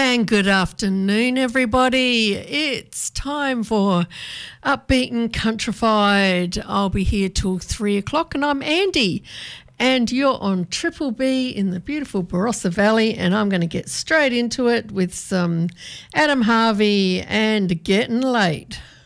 And good afternoon, everybody. It's time for Upbeat and Countrified. I'll be here till 3 o'clock, and I'm Andy. And you're on Triple B in the beautiful Barossa Valley, and I'm going to get straight into it with some Adam Harvey and Getting Late.